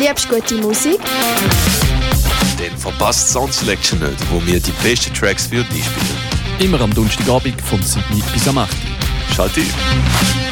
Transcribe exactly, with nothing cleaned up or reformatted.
Liebst du gute Musik? Dann verpasst Sound Selection nicht, wo wir die besten Tracks für dich spielen. Immer am Donnerstagabend von sieben bis am acht. Schalt ein!